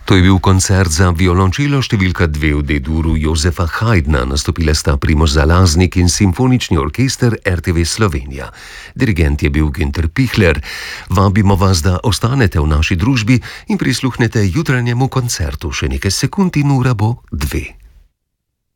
To je bil koncert za violončelo številka 2 v D-duru Jozefa Haydna. Nastopile sta Primož Zalaznik in Simfonični orkester RTV Slovenija. Dirigent je bil Günter Pichler. Vabimo vas, da ostanete v naši družbi in prisluhnete jutranjemu koncertu. Še nekaj sekund in ura bo 2.